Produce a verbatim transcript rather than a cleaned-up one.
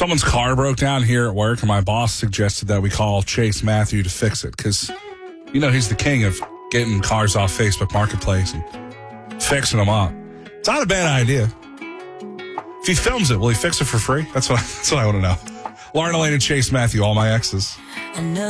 Someone's car broke down here at work, and my boss suggested that we call Chase Matthew to fix it because, you know, he's the king of getting cars off Facebook Marketplace and fixing them up. It's not a bad idea. If he films it, will he fix it for free? That's what, that's what I want to know. Lauren Elaine and Chase Matthew, all my exes.